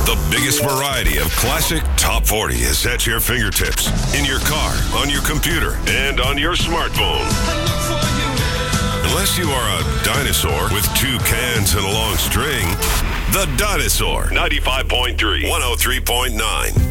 The biggest variety of classic top 40 is at your fingertips. In your car, on your computer, and on your smartphone. Unless you are a dinosaur with two cans and a long string, The Dinosaur, 95.3, 103.9.